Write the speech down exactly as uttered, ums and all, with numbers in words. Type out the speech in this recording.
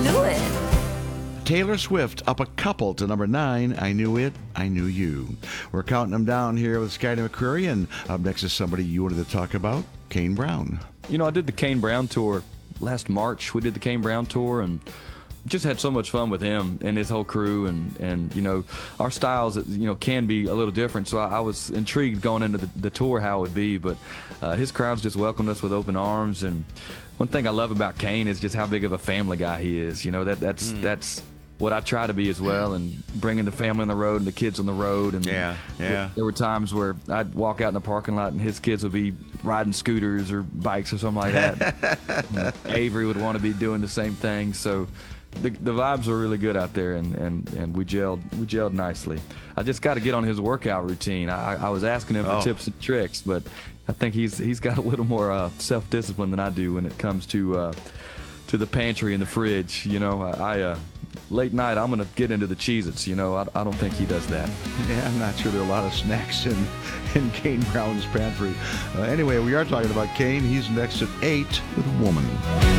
knew it. Taylor Swift up a couple to number nine. I Knew It, I Knew You. We're counting them down here with Skyler McCreary, and up next is somebody you wanted to talk about, Kane Brown. You know, I did the Kane Brown tour last March. We did the Kane Brown tour and just had so much fun with him and his whole crew. And, and you know, our styles, you know, can be a little different. So I, I was intrigued going into the, the tour how it would be. But uh, his crowds just welcomed us with open arms. And one thing I love about Kane is just how big of a family guy he is. You know, that that's mm. that's what I try to be as well, and bringing the family on the road and the kids on the road. And yeah, yeah. There were times where I'd walk out in the parking lot and his kids would be riding scooters or bikes or something like that. You know, Avery would want to be doing the same thing. So the the vibes were really good out there, and, and, and we gelled we gelled nicely. I just got to get on his workout routine. I, I was asking him for oh. tips and tricks, but I think he's he's got a little more uh, self-discipline than I do when it comes to uh, to the pantry and the fridge. You know, I. I uh, late night, I'm going to get into the Cheez-Its. You know, I, I don't think he does that. Yeah, I'm not sure there are a lot of snacks in, in Kane Brown's pantry. Uh, anyway, we are talking about Kane. He's next at eight with Woman.